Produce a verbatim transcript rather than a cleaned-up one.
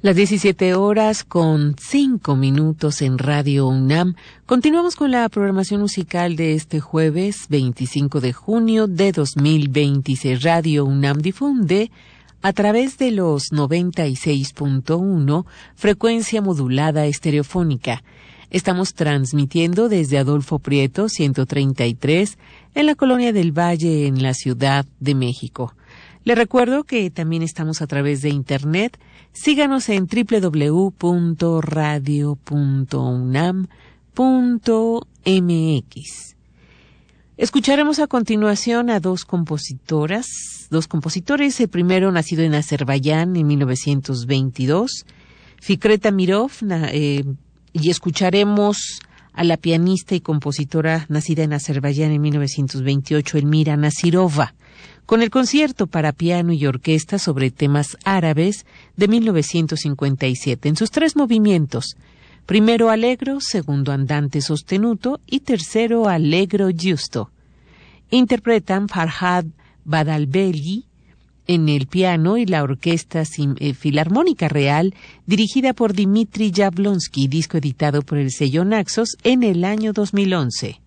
Las diecisiete horas con cinco minutos en Radio UNAM. Continuamos con la programación musical de este jueves veinticinco de junio de dos mil veintiséis. Radio UNAM difunde a través de los noventa y seis punto uno, frecuencia modulada estereofónica. Estamos transmitiendo desde Adolfo Prieto ciento treinta y tres en la Colonia del Valle en la Ciudad de México. Le recuerdo que también estamos a través de Internet. Síganos en doble u doble u doble u punto radio punto unam punto m x. Escucharemos a continuación a dos compositoras, dos compositores. El primero, nacido en Azerbaiyán en mil novecientos veintidós, Fikret Amirov, eh, y escucharemos a la pianista y compositora nacida en Azerbaiyán en mil novecientos veintiocho, Elmira Nasirova, con el concierto para piano y orquesta sobre temas árabes de mil novecientos cincuenta y siete, en sus tres movimientos: primero allegro, segundo andante sostenuto y tercero allegro giusto. Interpretan Farhad Badalbegi en el piano y la Orquesta eh, Filarmónica Real, dirigida por Dmitri Yablonsky, disco editado por el sello Naxos en el año dos mil once.